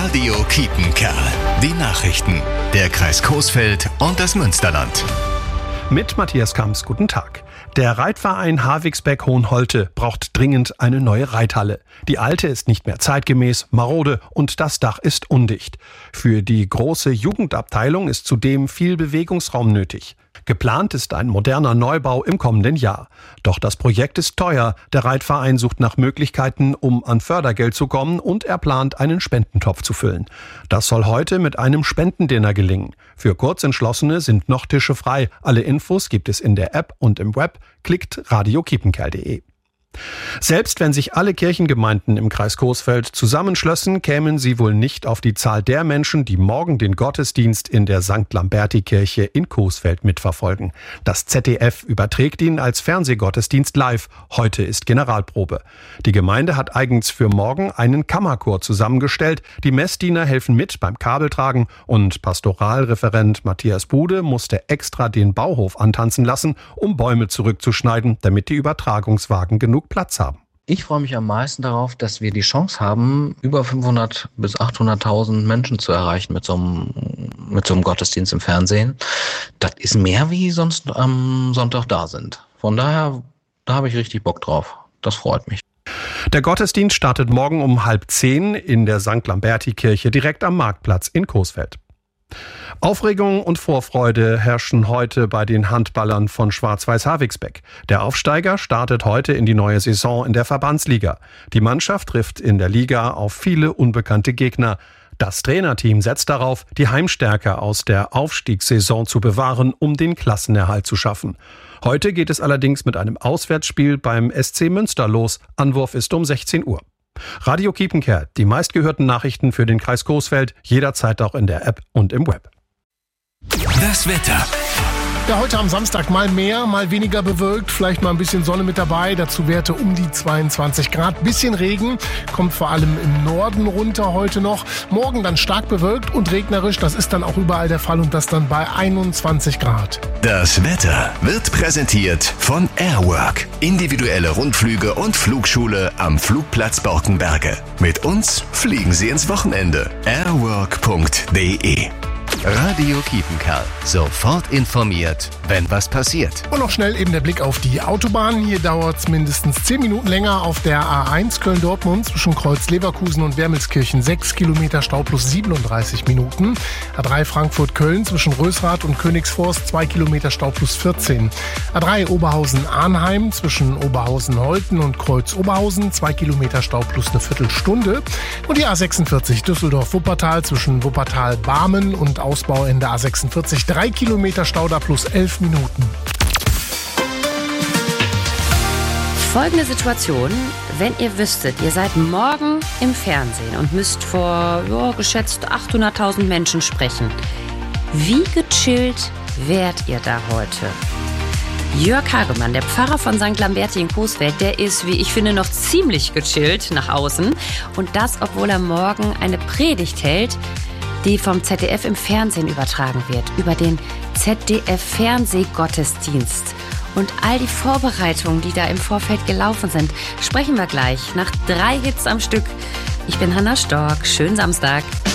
Radio Kiepenkerl. Die Nachrichten. Der Kreis Coesfeld und das Münsterland. Mit Matthias Kamps, guten Tag. Der Reitverein Havigsbeck-Hohenholte braucht dringend eine neue Reithalle. Die alte ist nicht mehr zeitgemäß, marode und das Dach ist undicht. Für die große Jugendabteilung ist zudem viel Bewegungsraum nötig. Geplant ist ein moderner Neubau im kommenden Jahr. Doch das Projekt ist teuer. Der Reitverein sucht nach Möglichkeiten, um an Fördergeld zu kommen, und er plant, einen Spendentopf zu füllen. Das soll heute mit einem Spendendinner gelingen. Für Kurzentschlossene sind noch Tische frei. Alle Infos gibt es in der App und im Web. Klickt radiokiepenkerl.de. Selbst wenn sich alle Kirchengemeinden im Kreis Coesfeld zusammenschlössen, kämen sie wohl nicht auf die Zahl der Menschen, die morgen den Gottesdienst in der St. Lamberti-Kirche in Coesfeld mitverfolgen. Das ZDF überträgt ihn als Fernsehgottesdienst live. Heute ist Generalprobe. Die Gemeinde hat eigens für morgen einen Kammerchor zusammengestellt. Die Messdiener helfen mit beim Kabeltragen und Pastoralreferent Matthias Bude musste extra den Bauhof antanzen lassen, um Bäume zurückzuschneiden, damit die Übertragungswagen genug Platz haben. Ich freue mich am meisten darauf, dass wir die Chance haben, über 500.000 bis 800.000 Menschen zu erreichen mit so einem Gottesdienst im Fernsehen. Das ist mehr, wie sonst am Sonntag da sind. Von daher, da habe ich richtig Bock drauf. Das freut mich. Der Gottesdienst startet morgen um 9:30 in der St. Lamberti-Kirche direkt am Marktplatz in Coesfeld. Aufregung und Vorfreude herrschen heute bei den Handballern von Schwarz-Weiß Havigsbeck. Der Aufsteiger startet heute in die neue Saison in der Verbandsliga. Die Mannschaft trifft in der Liga auf viele unbekannte Gegner. Das Trainerteam setzt darauf, die Heimstärke aus der Aufstiegssaison zu bewahren, um den Klassenerhalt zu schaffen. Heute geht es allerdings mit einem Auswärtsspiel beim SC Münster los. Anwurf ist um 16 Uhr. Radio Kiepenkerl, die meistgehörten Nachrichten für den Kreis Coesfeld, jederzeit auch in der App und im Web. Das Wetter. Ja, heute am Samstag mal mehr, mal weniger bewölkt, vielleicht mal ein bisschen Sonne mit dabei, dazu Werte um die 22 Grad. Bisschen Regen, kommt vor allem im Norden runter heute noch. Morgen dann stark bewölkt und regnerisch, das ist dann auch überall der Fall und das dann bei 21 Grad. Das Wetter wird präsentiert von Airwork. Individuelle Rundflüge und Flugschule am Flugplatz Borkenberge. Mit uns fliegen Sie ins Wochenende. airwork.de. Radio Kiepenkerl. Sofort informiert, wenn was passiert. Und noch schnell eben der Blick auf die Autobahn. Hier dauert es mindestens 10 Minuten länger auf der A1 Köln-Dortmund zwischen Kreuz Leverkusen und Wermelskirchen. 6 Kilometer Stau plus 37 Minuten. A3 Frankfurt-Köln zwischen Rösrath und Königsforst. 2 Kilometer Stau plus 14. A3 Oberhausen-Arnheim zwischen Oberhausen-Holten und Kreuz-Oberhausen. 2 Kilometer Stau plus eine Viertelstunde. Und die A46 Düsseldorf-Wuppertal zwischen Wuppertal-Barmen und Ausbauende A46. 3 Kilometer Stau da plus 11 Minuten. Folgende Situation: Wenn ihr wüsstet, ihr seid morgen im Fernsehen und müsst vor geschätzt 800.000 Menschen sprechen. Wie gechillt wärt ihr da heute? Jörg Hagemann, der Pfarrer von St. Lamberti in Coesfeld, der ist, wie ich finde, noch ziemlich gechillt nach außen. Und das, obwohl er morgen eine Predigt hält, die vom ZDF im Fernsehen übertragen wird, über den ZDF-Fernsehgottesdienst. Und all die Vorbereitungen, die da im Vorfeld gelaufen sind, sprechen wir gleich nach 3 Hits am Stück. Ich bin Hanna Stork. Schönen Samstag.